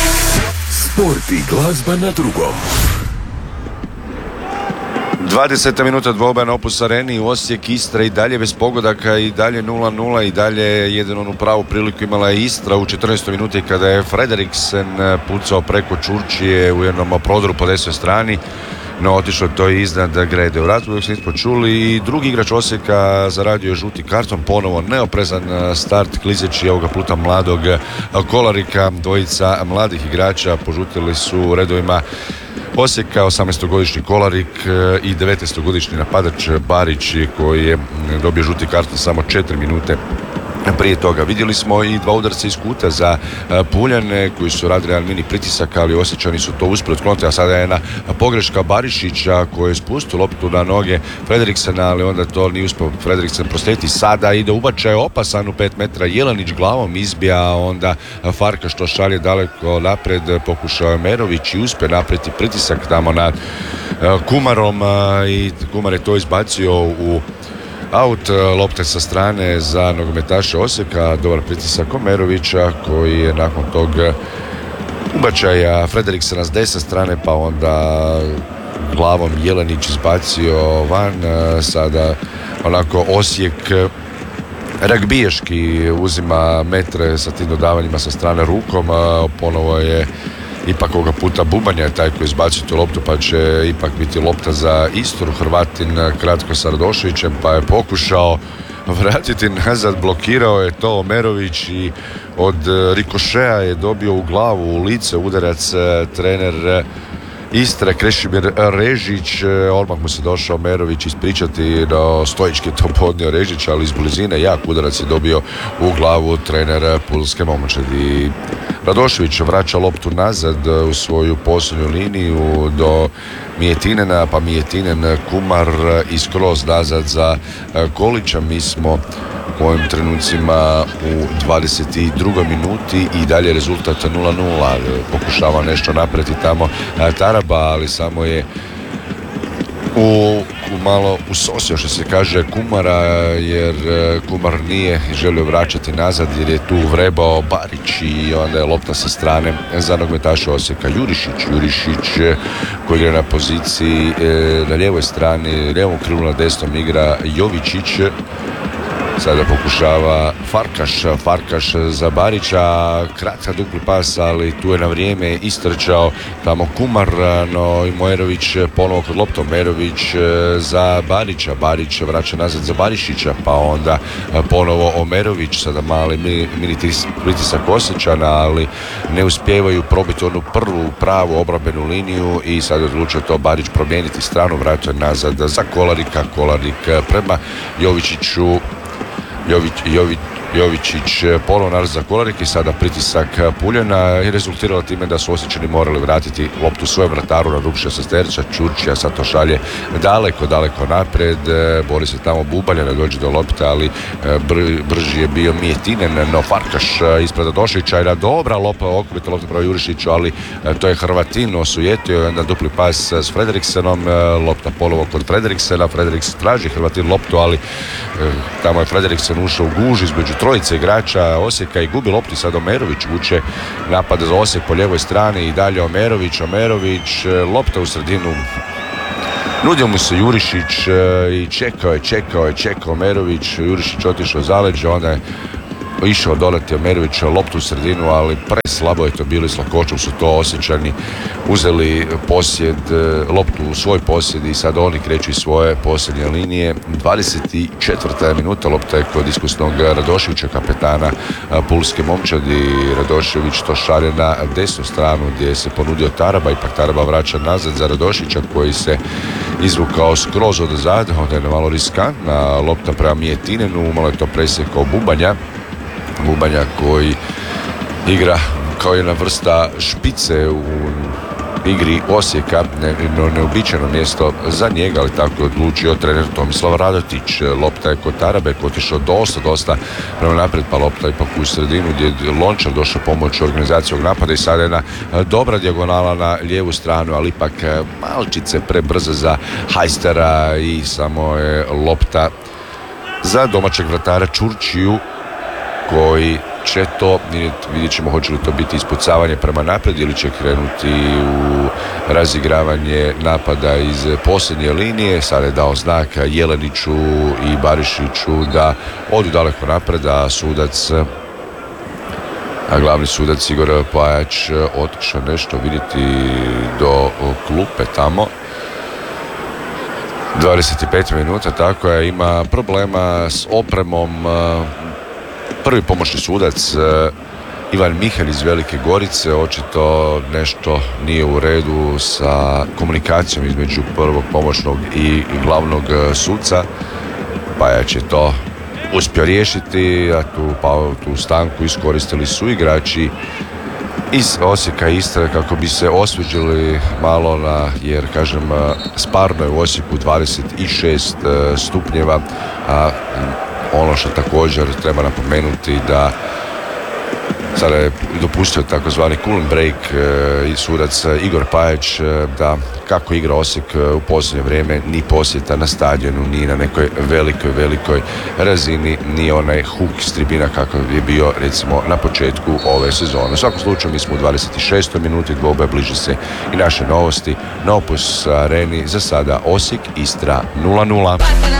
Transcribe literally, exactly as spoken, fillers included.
Sport i glazba na drugom. dvadeseta minuta dvoboja na Opus Areni, Osijek Istra i dalje bez pogodaka, i dalje nula nula, i dalje jedinu onu pravu priliku imala je Istra u četrnaestoj minuti kada je Frederiksen pucao preko Čurčije u jednom prodoru po desnoj strani, no otišao to iznad grede. U razvoju se nismo čuli i drugi igrač Osijeka zaradio je žuti karton, ponovo neoprezan start klizeći ovoga puta mladog Kolarika. Dvojica mladih igrača požutili su u redovima Osijeka, osamnaestogodišnji Kolarik i devetnaestogodišnji napadač Barić, koji je dobio žuti karton samo četiri minute prije toga. Vidjeli smo i dva udarca iz kuta za Puljane koji su radili jedan mini pritisak, ali Osječani su to uspjeli otkloniti, a sada je jedna pogreška Barišića koji je spustio loptu na noge Frederiksena, ali onda to nije uspio Frederiksen proslijediti. Sada ide ubačaj opasan u pet metra, Jelanić glavom izbija, onda Farka što šalje daleko napred, pokušao je Merović i uspio napraviti pritisak tamo nad Kumarom i Kumar je to izbacio u out, lopte sa strane za nogometaše Osijeka, dobar pritisak Omerovića koji je nakon tog ubačaja Frederiksena s desne strane pa onda glavom Jelenić izbacio van. Sada onako Osijek ragbiješki uzima metre sa tim dodavanjima sa strane rukom, ponovo je ipak ovoga puta Bubanja je taj koji izbacio tu loptu, pa će ipak biti lopta za Istru. Hrvatin kratko sa Radoševićem, pa je pokušao vratiti nazad, blokirao je to Omerović i od rikošeja je dobio u glavu, u lice udarac trener Istre Krešimir Režić. Odmah mu se došao Merović ispričati, no stojički to podnio Režić, ali iz blizine jak udarac je dobio u glavu trener Pulske momčadi. Radošević vraća loptu nazad u svoju posljednju liniju do Mijetinena, pa Mijetinen, Kumar i skroz nazad za Kolića. Mi smo u ovim trenucima u dvadeset drugoj minuti i dalje rezultat nula nula. Pokušava nešto napraviti tamo Taraba, ali samo je u, u malo usosio, što se kaže, Kumara, jer Kumar nije želio vraćati nazad jer je tu vrebao Barić i onda je lopta sa strane za nogometaša Osijeka. Jurišić, Jurišić koji igra na poziciji na lijevoj strani, lijevom krilu na desnom igra Jovičić. Sada pokušava Farkaš, Farkaš za Barića, kratka dupli pas, ali tu je na vrijeme istrčao tamo Kumar, no i Mojerović ponovo kod lopta. Merović za Barića, Barić vraća nazad za Barišića, pa onda ponovo Omerović, sada mali mini pritisak Osječana, ali ne uspijevaju probiti onu prvu pravu obrambenu liniju i sada odlučio to Barić promijeniti stranu, vratio nazad za Kolarika, Kolarik prema Jovičiću, Jović, Jović, Jovičić ponovno naraz za Kolarik i sada pritisak Puljana i rezultiralo time da su Osječani morali vratiti loptu svojem vrataru na rub šesterca. Čurčija sad to šalje daleko, daleko napred, bori se tamo Bubanja, ne dođe do lopte, ali br, brži je bio Mijetinen, no Farkaš ispred Radoševića, jedna dobra lopta, okupita lopta pravo Jurišiću, ali to je Hrvatin osujetio, onda dupli pas s Frederiksenom, lopta polovo kod Frederiksena, Frederiksen traži Hrvatin loptu, ali tamo je Frederiksen ušao u guž između trojice igrača Osijeka i gubi loptu. Sad Omerović vuče napad za Osijek po lijevoj strani i dalje Omerović, Omerović, lopta u sredinu. Nudio mu se Jurišić i čekao je, čekao je, čekao Omerović, Jurišić otišao zaleđe, onda je išao dodati Omerović loptu u sredinu, ali preslabo je to bilo i s lakoćom su to Osječani uzeli posjed, loptu u svoj posjed i sad oni kreću iz svoje posljednje linije. dvadeset četvrta minuta, lopta je kod iskusnog Radoševića, kapetana Pulske momčadi. Radošević to šalje na desnu stranu gdje se ponudio Taraba, ipak Taraba vraća nazad za Radoševića koji se izvukao skroz od zada, onda je malo riskantna lopta prema Mijetinenu, malo je to presjekao Bubanja. Bubanja koji igra kao jedna vrsta špice u igri Osijeka, ne, no, neobičajno mjesto za njega, ali tako je odlučio trener Tomislav Radotić. Lopta je kod Tarabe otišao dosta, dosta prema naprijed, pa lopta ipak u sredinu gdje je Lončar došao pomoći organizacijog napada i sada je jedna dobra dijagonala na lijevu stranu, ali ipak malčice prebrza za Hajstera i samo je lopta za domaćeg vratara Čurčiju koji će to, vidjet ćemo hoće li to biti ispucavanje prema naprijed ili će krenuti u razigravanje napada iz posljednje linije. Sada je dao znak Jeleniću i Barišiću da odu daleko naprijed, a sudac a glavni sudac Igor Pajač otišao nešto vidjeti do klupe tamo. dvadeset pet minuta, tako je, ima problema s opremom. Prvi pomoćni sudac Ivan Mihelj iz Velike Gorice, očito nešto nije u redu sa komunikacijom između prvog pomoćnog i glavnog suca. Pajač je to uspio riješiti, a tu, pa, tu stanku iskoristili su igrači iz Osijeka i Istre kako bi se osvježili malo na, jer kažem, sparno je u Osijeku dvadeset šest stupnjeva, a ono što također treba napomenuti da sada je dopustio takozvani cooling break i sudac Igor Pajač da kako igra Osijek u posljednje vrijeme ni posjeta na stadionu, ni na nekoj velikoj, velikoj razini, ni onaj huk s tribina kako je bio recimo na početku ove sezone. U svakom slučaju mi smo u dvadeset šestoj minuti, dvoboja bliže se i naše novosti na Opus areni, za sada Osijek Istra nula nula.